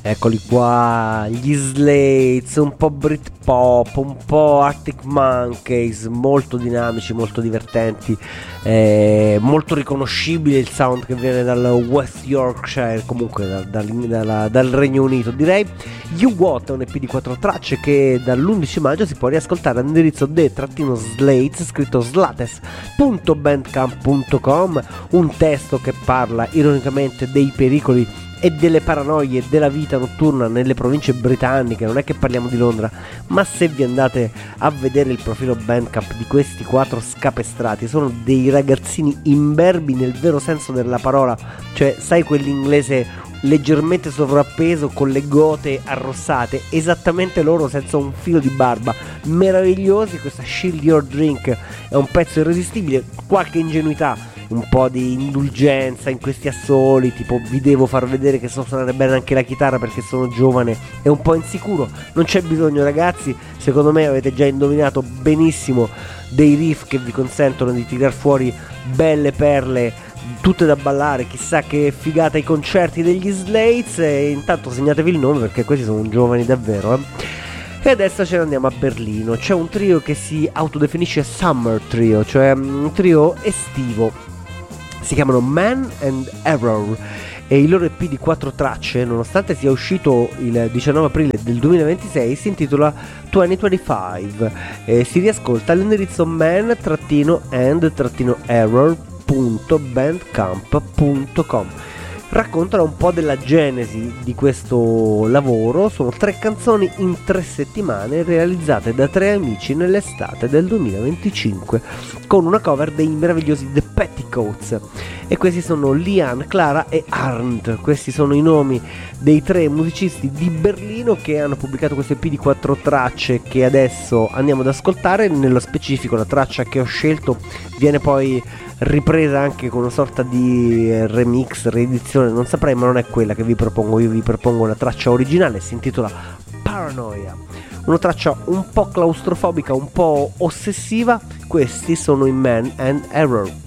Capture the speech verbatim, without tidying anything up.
Eccoli qua, gli Slates, un po' Britpop, un po' Arctic Monkeys, molto dinamici, molto divertenti, eh, molto riconoscibile il sound che viene dal West Yorkshire, comunque dal, dal, dal, dal Regno Unito direi. You What è un E P di quattro tracce che dall'undici maggio si può riascoltare all'indirizzo the-slates, scritto slates punto bandcamp punto com, un testo che parla ironicamente dei pericoli e delle paranoie della vita notturna nelle province britanniche. Non è che parliamo di Londra, ma se vi andate a vedere il profilo Bandcamp di questi quattro scapestrati, sono dei ragazzini imberbi nel vero senso della parola, cioè sai quell'inglese leggermente sovrappeso con le gote arrossate, esattamente loro, senza un filo di barba, meravigliosi. Questa Shield Your Drink è un pezzo irresistibile, qualche ingenuità, un po' di indulgenza in questi assoli, tipo vi devo far vedere che so suonare bene anche la chitarra perché sono giovane e un po' insicuro. Non c'è bisogno, ragazzi, secondo me avete già indovinato benissimo dei riff che vi consentono di tirar fuori belle perle, tutte da ballare. Chissà che figata i concerti degli Slates. E intanto segnatevi il nome perché questi sono giovani davvero, eh. E adesso ce ne andiamo a Berlino. C'è un trio che si autodefinisce Summer Trio, cioè un trio estivo. Si chiamano Man and Error e il loro E P di quattro tracce, nonostante sia uscito il diciannove aprile del duemilaventisei, si intitola duemilaventicinque e si riascolta all'indirizzo man-and-error punto bandcamp punto com. Raccontano un po' della genesi di questo lavoro. Sono tre canzoni in tre settimane realizzate da tre amici nell'estate del duemilaventicinque con una cover dei meravigliosi The Petticoats, e questi sono Lian, Clara e Arndt. Questi sono i nomi dei tre musicisti di Berlino che hanno pubblicato questo E P di quattro tracce che adesso andiamo ad ascoltare. Nello specifico la traccia che ho scelto viene poi ripresa anche con una sorta di remix, riedizione, non saprei, ma non è quella che vi propongo. Io vi propongo una traccia originale, si intitola Paranoia, una traccia un po' claustrofobica, un po' ossessiva. Questi sono i Man and Error.